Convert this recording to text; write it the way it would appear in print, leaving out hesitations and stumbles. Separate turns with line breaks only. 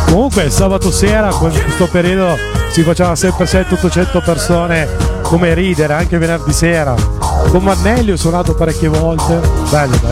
Comunque sabato sera, con questo periodo, si faceva sempre 700-800 persone come ridere, anche venerdì sera. Con Mannelli ho suonato parecchie volte. Bello, bello.